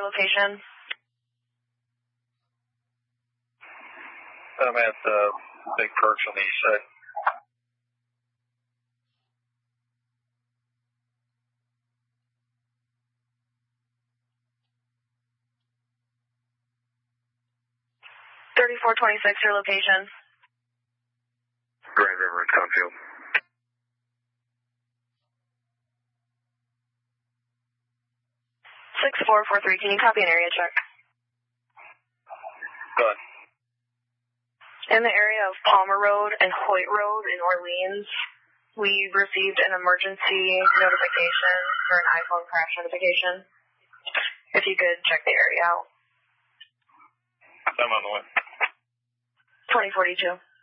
location? I'm at Big Perch on the east side. $3426, your location. Grand River and Townfield. 6443, can you copy an area check? Good. In the area of Palmer Road and Hoyt Road in Orleans, we received an emergency notification for an iPhone crash notification. If you could check the area out. I'm on the way. 2042.